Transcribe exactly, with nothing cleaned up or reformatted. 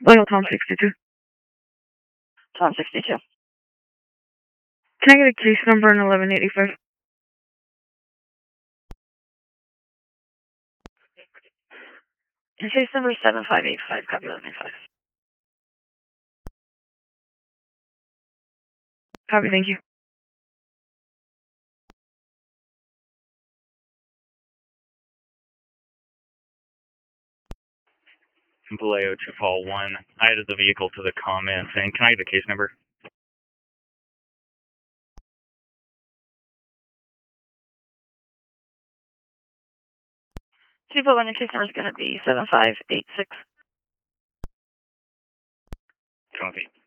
Vital Tom sixty-two. Tom sixty-two. Can I get a case number in eleven eighty-five? Case number seven five eight five, copy eleven eighty-five. Copy, thank you. Vallejo to Paul one. I added the vehicle to the comments, and can I get a case number? two four one, your case number is going to be seven five eight six. Copy.